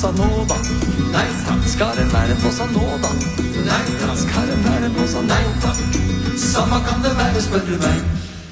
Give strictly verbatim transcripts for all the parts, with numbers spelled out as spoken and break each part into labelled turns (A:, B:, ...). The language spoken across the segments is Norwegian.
A: bossa nova? Nei takk. Skal det være bossa nova? Nei takk. Skal det være bossa nova? Nei takk. Samme kan det være, spør du meg.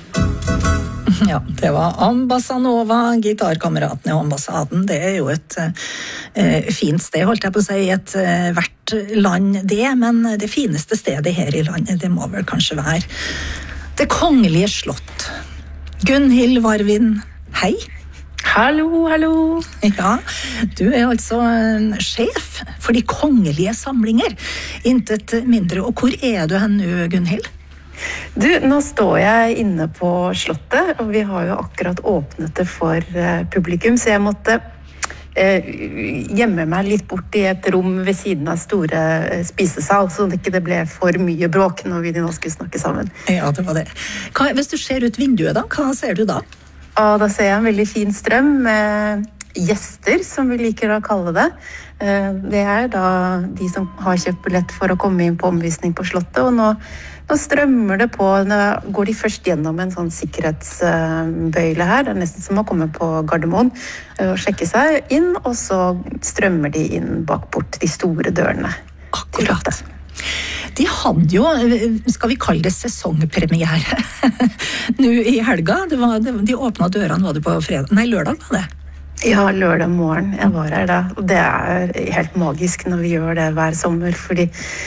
B: Ja, det var Ambassanova, gitarkameratene og ambassaden. Det er jo et eh, fint sted, holdt jeg på å si, et eh, hvert land det, men det fineste stedet her i landet, det må vel kanskje være Det Kongelige Slott. Gunhild Varvin, hei.
C: Hallo, hallo.
B: Ja, du er altså en sjef for de kongelige samlinger. Intet mindre. Og hvor er du hen nå, Gunhild?
C: Du, nå står jeg inne på Slottet, og vi har jo akkurat åpnet det for uh, publikum, så jeg måtte uh, gjemme meg litt bort i et rom ved siden av store uh, spisesal, så det ikke ble for mye bråk når vi nå skulle snakke sammen.
B: Ja, det var det. Hva, hvis du ser ut vinduet da, hva ser du da?
C: Og da ser jeg en veldig fin strøm med gjester, som vi liker å kalle det. Det er da de som har kjøpt billett for å komme inn på omvisning på Slottet, og nå, nå strømmer det på, nå går de først gjennom en sånn sikkerhetsbøyle her, det er nesten som å komme på Gardermoen og sjekke seg inn, og så strømmer de inn bak bort de store dørene.
B: Akkurat. De hadde jo, skal vi kalle det sesongpremiere, nå i helga. Det var, det, de åpnet dørene, var det på fredag? Nei, lørdag var det.
C: Ja, lørdag morgen. Jeg var her da. Og det er helt magisk når vi gjør det hver sommer, fordi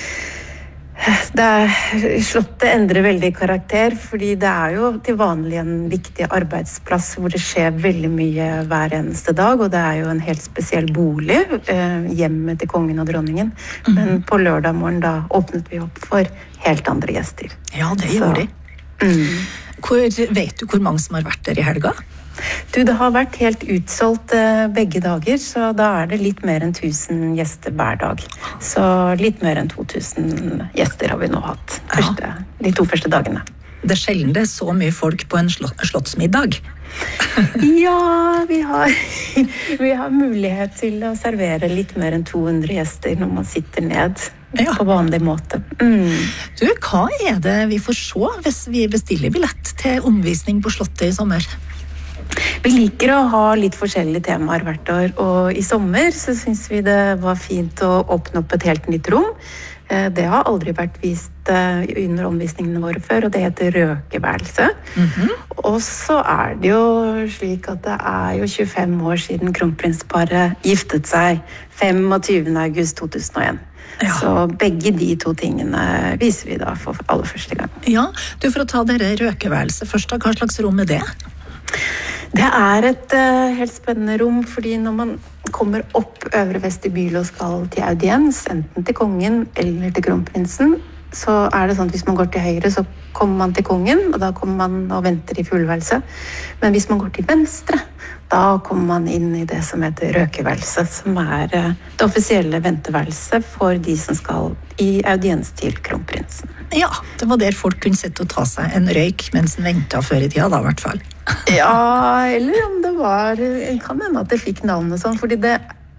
C: det er, Slottet endrer veldig karakter, fordi det er jo til vanlig en viktig arbeidsplass hvor det skjer veldig mye hver eneste dag, og det er jo en helt spesiell bolig, eh, hjemmet til kongen og dronningen. Mm-hmm. Men på lørdag morgen da åpnet vi opp for helt andre gjester.
B: Ja, det gjorde de. Mm. Hvor, vet du hvor mange som har vært der i helga?
C: Du, det har vært helt utsolgt eh, begge dager, så da er det litt mer enn tusen gjester hver dag. Så litt mer enn to tusen gjester har vi nå hatt første, ja. De to første dagene.
B: Det er sjelden det er så mye folk på en slott, slottsmiddag.
C: Ja, vi har, vi har mulighet til å servere litt mer enn to hundre gjester når man sitter ned. Ja. På vanlig måte. Mm.
B: Du, hva er det vi får se hvis vi bestiller billett til omvisning på Slottet i sommer?
C: Vi liker å ha litt forskjellige temaer hvert år, og i sommer så synes vi det var fint å åpne opp et helt nytt rom. Det har aldri vært vist under omvisningene våre før, og det heter røkeværelse. Mm-hmm. Og så er det jo slik at det er jo tjuefem år siden kronprinsparet giftet seg tjuefemte august to tusen og en. Ja. Så begge de to tingene viser vi da for aller første gang.
B: Ja, du, for å ta dere røkeværelse først da, hva slags rom er det?
C: Det er et uh, helt spennende rom, fordi når man kommer opp øvre vestibyle og skal til audiens, enten til kongen eller til kronprinsen, så er det sånn at hvis man går til høyre, så kommer man til kongen, og da kommer man og venter i fullværelse. Men hvis man går til venstre, da kommer man inn i det som heter røkeværelse, som er uh, det offisielle venteværelse for de som skal i audiens til kronprinsen.
B: Ja, det var der folk kunne sitte og ta seg en røyk mens den ventet før i tida, da i hvert fall.
C: Ja, eller om det var, kan hende at det fikk navnet sånn, fordi det,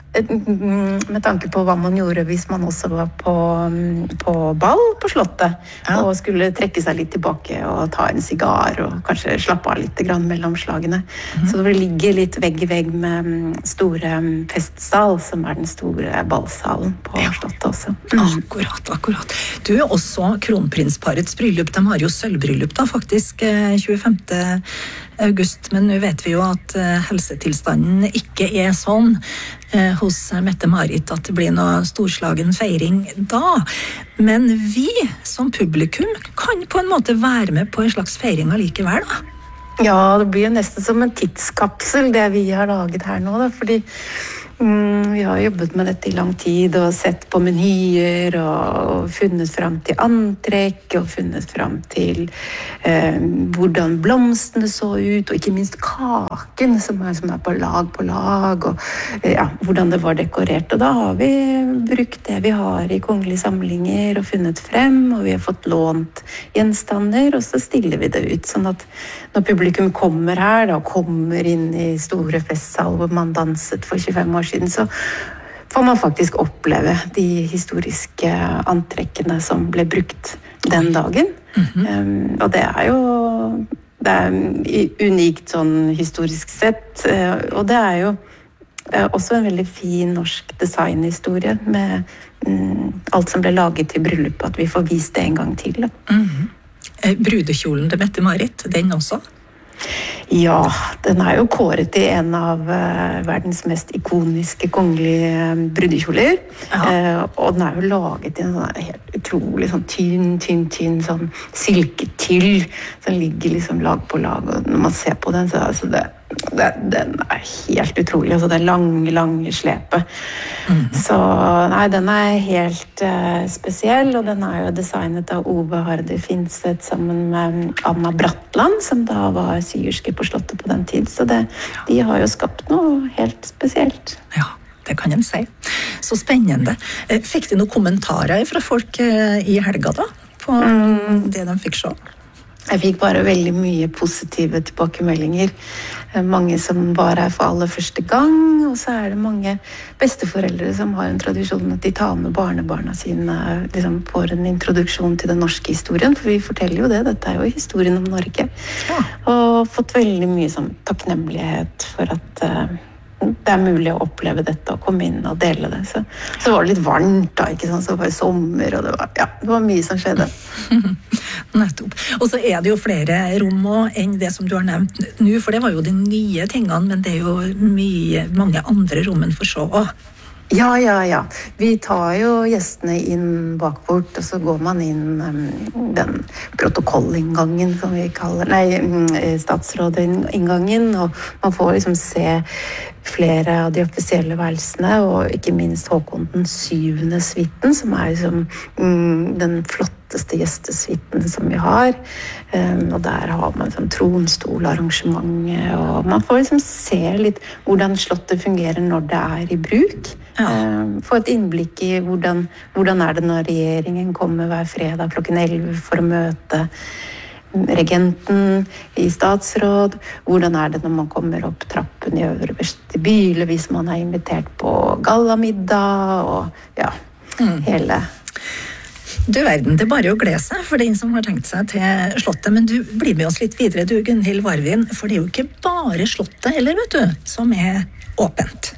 C: med tanke på hva man gjorde hvis man også var på, på ball på Slottet, ja. Og skulle trekke seg litt tilbake og ta en sigar og kanskje slappe av litt grann mellom slagene. Mm. Så det ligger litt vegg i vegg med store festsal, som er den store ballsalen på ja. Slottet også.
B: Mm. Akkurat, akkurat. Du er også kronprinsparets bryllup, de har jo sølvbryllup da, faktisk, tjuefemte august, men nå vet vi jo at helsetilstanden ikke er sånn hos Mette-Marit at det blir noe storslagen feiring da. Men vi som publikum kan på en måte være med på en slags feiring allikevel da.
C: Ja, det blir jo nesten som en tidskapsel det vi har laget her nå da, fordi mm, vi har jobbet med dette i lang tid og sett på menyer og funnet frem til antrekk og funnet frem til eh, hvordan blomstene så ut, og ikke minst kaken som er, som er på lag på lag, og eh, ja, hvordan det var dekorert. Og da har vi brukt det vi har i kongelige samlinger og funnet frem, og vi har fått lånt gjenstander, og så stiller vi det ut, sånn at når publikum kommer her, da kommer inn i store festsal hvor man danset for tjuefem år siden, så får man faktisk oppleve de historiske antrekkene som ble brukt den dagen. Mm-hmm. um, og det er jo det er unikt sånn historisk sett, uh, og det er jo eh, også en veldig fin norsk designhistorie med mm, alt som ble laget til bryllupet, at vi får vist det en gang til. Da.
B: Mm-hmm. Brudekjolen til Mette-Marit, den også?
C: Ja, den er jo kåret til en av uh, verdens mest ikoniske kongelige brudekjoler. Ja. Uh, og den er jo laget i en sånn helt utrolig sånn tynn, tynn, tynn sånn silketyll. Den ligger liksom lag på lag, og når man ser på den, så altså det, det, den er helt utrolig. Altså det lange, lange slepet. Mm. Så nei, den er helt uh, spesiell, og den er jo designet av Ove Harder Finseth sammen med Anna Bratland, som da var syerske på slottet på den tid. Så det, de har jo skapt noe helt spesielt.
B: Ja, det kan en si. Så spennende. Fikk du noen kommentarer fra folk i helga da, på mm. det de fikk se?
C: Jeg fikk bare veldig mye positive tilbakemeldinger. Mange som var her for aller første gang, og så er det mange besteforeldre som har en tradisjon at de tar med barnebarna sine, liksom får en introduksjon til den norske historien, for vi forteller jo det, dette er jo historien om Norge. Ja. Og fått veldig mye sånn takknemlighet for at uh, det er mulig å oppleve dette og komme inn og dele det. Så, så var det litt varmt da, ikke sant? Så det var sommer, og det var, ja, det var mye som skjedde.
B: Nettopp. Og så er det jo flere rom enn det som du har nevnt nå, for det var jo de nye tingene, men det er jo mye, mange andre rom enn for så.
C: Ja, ja, ja. Vi tar jo gjestene inn bakbort, og så går man inn um, den protokollinngangen, som vi kaller, nei, statsrådinngangen, og man får liksom se flere av de offisielle værelsene, og ikke minst Håkon den syvende suiten, som er liksom mm, den flotteste gjestesviten som vi har. Um, og der har man sånn tronstolarrangementet, og man får liksom se litt hvordan slottet fungerer når det er i bruk. Ja. Um, få et innblikk i hvordan, hvordan er det når regjeringen kommer hver fredag klokken elleve for å møte regenten i statsråd, hvordan er det når man kommer opp trappen i øvre vestibyle hvis man er invitert på gallamiddag, og ja, mm. hele.
B: Du verden, det er bare å glede seg for den som har tenkt seg til slottet, men du blir med oss litt videre, du Gunhild Varvin, for det er jo ikke bare slottet, eller vet du, som er åpent.